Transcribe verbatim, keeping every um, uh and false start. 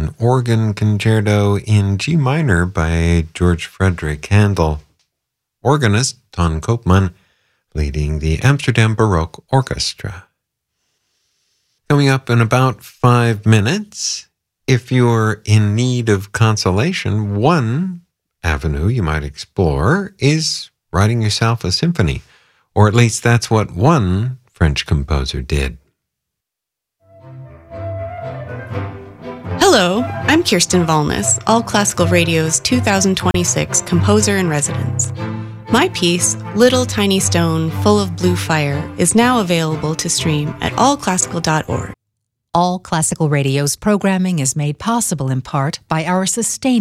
an organ concerto in G minor by George Frederick Handel. Organist Ton Koopman leading the Amsterdam Baroque Orchestra. Coming up in about five minutes, if you're in need of consolation, one avenue you might explore is writing yourself a symphony, or at least that's what one French composer did. Hello, I'm Kirsten Valnes, All Classical Radio's two thousand twenty-six Composer in Residence. My piece, Little Tiny Stone Full of Blue Fire, is now available to stream at all classical dot org. All Classical Radio's programming is made possible in part by our sustaining